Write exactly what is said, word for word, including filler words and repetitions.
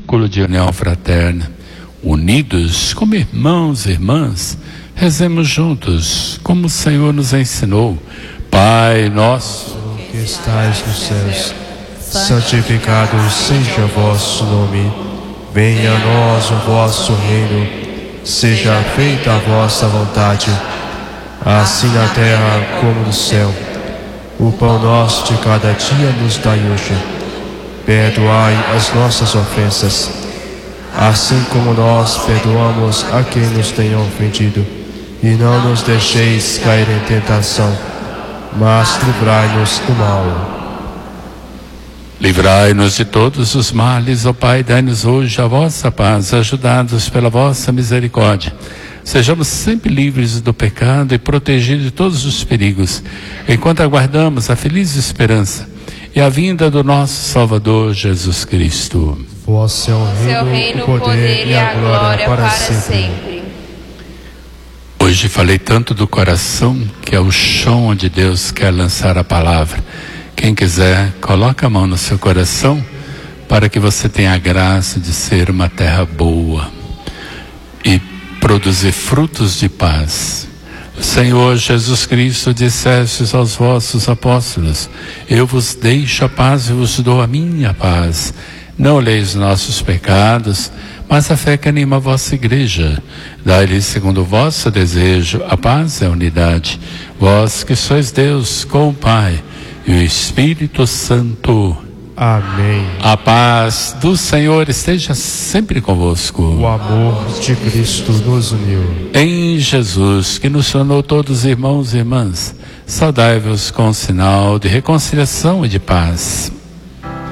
vínculo de união fraterna. Unidos como irmãos e irmãs, rezemos juntos, como o Senhor nos ensinou. Pai nosso, que estais nos céus, santificado seja o vosso nome. Venha a nós o vosso reino. Seja feita a vossa vontade, assim na terra como no céu. O pão nosso de cada dia nos dai hoje. Perdoai as nossas ofensas, assim como nós perdoamos a quem nos tem ofendido. E não nos deixeis cair em tentação, mas livrai-nos do mal. Livrai-nos de todos os males, ó Pai, dai-nos hoje a vossa paz, ajudados pela vossa misericórdia. Sejamos sempre livres do pecado e protegidos de todos os perigos, enquanto aguardamos a feliz esperança e a vinda do nosso Salvador Jesus Cristo. Vosso é o reino, reino, o poder e a glória para, para sempre. sempre. Hoje falei tanto do coração, que é o chão onde Deus quer lançar a palavra. Quem quiser, coloca a mão no seu coração para que você tenha a graça de ser uma terra boa e produzir frutos de paz. O Senhor Jesus Cristo disseste aos vossos apóstolos: eu vos deixo a paz e vos dou a minha paz. Não olheis nossos pecados, mas a fé que anima a vossa igreja. Dai-lhe segundo o vosso desejo a paz e a unidade. Vós que sois Deus com o Pai e o Espírito Santo. Amém. A paz do Senhor esteja sempre convosco. O amor de Cristo nos uniu. Em Jesus, que nos tornou todos irmãos e irmãs, saudai-vos com o sinal de reconciliação e de paz.